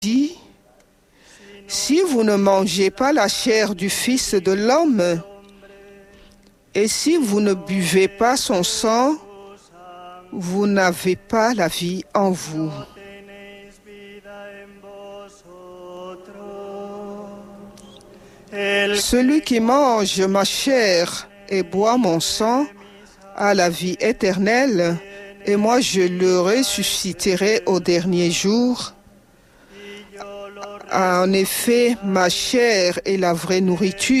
dit, si vous ne mangez pas la chair du Fils de l'homme, et si vous ne buvez pas son sang, vous n'avez pas la vie en vous. Celui qui mange ma chair et boit mon sang a la vie éternelle, et moi je le ressusciterai au dernier jour. En effet, ma chair est la vraie nourriture.